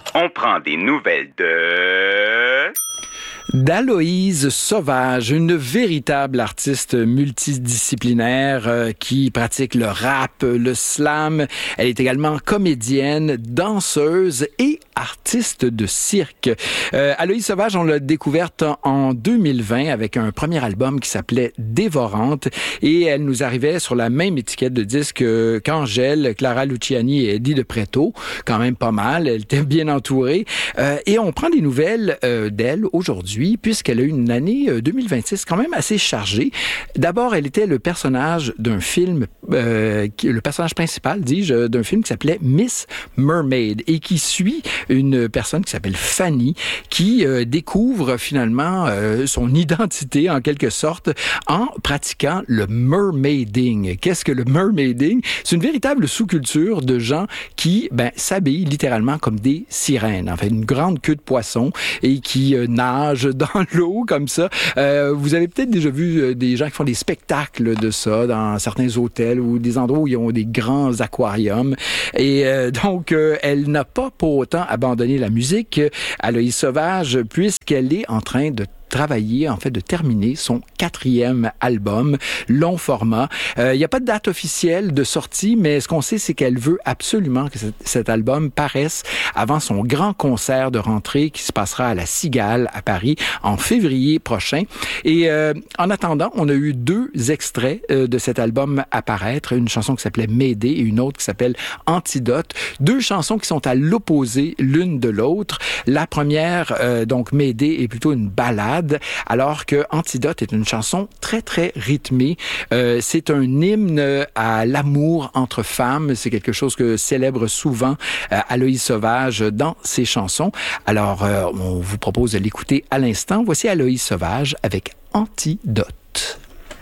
On prend des nouvelles d'Aloïse Sauvage, une véritable artiste multidisciplinaire qui pratique le rap, le slam. Elle est également comédienne, danseuse et artiste de cirque. Aloïse Sauvage, on l'a découverte en 2020 avec un premier album qui s'appelait Dévorante et elle nous arrivait sur la même étiquette de disque qu'Angèle, Clara Luciani et Eddie de Pretto. Quand même pas mal, elle était bien entourée. Et on prend des nouvelles d'elle aujourd'hui puisqu'elle a eu une année 2026 quand même assez chargée. D'abord, elle était le personnage d'un film, le personnage principal, dis-je, d'un film qui s'appelait Miss Mermaid et qui suit une personne qui s'appelle Fanny qui découvre finalement son identité en quelque sorte en pratiquant le mermaiding. Qu'est-ce que le mermaiding? C'est une véritable sous-culture de gens qui s'habillent littéralement comme des sirènes. En fait, une grande queue de poisson et qui nagent dans l'eau comme ça. Vous avez peut-être déjà vu des gens qui font des spectacles de ça dans certains hôtels ou des endroits où ils ont des grands aquariums. Et donc, elle n'a pas pour autant abandonné la musique, Aloïse Sauvage, puisqu'elle est en train de travailler, en fait, de terminer son 4e album, long format. Il n'y a pas de date officielle de sortie, mais ce qu'on sait, c'est qu'elle veut absolument que cet album paraisse avant son grand concert de rentrée qui se passera à la Cigale à Paris en février prochain. Et en attendant, on a eu 2 extraits de cet album à paraître, une chanson qui s'appelait Médée et une autre qui s'appelle Antidote. 2 chansons qui sont à l'opposé l'une de l'autre. La première, donc Médée, est plutôt une ballade, alors que Antidote est une chanson très, très rythmée. C'est un hymne à l'amour entre femmes. C'est quelque chose que célèbre souvent Aloïse Sauvage dans ses chansons. Alors, on vous propose de l'écouter à l'instant. Voici Aloïse Sauvage avec Antidote.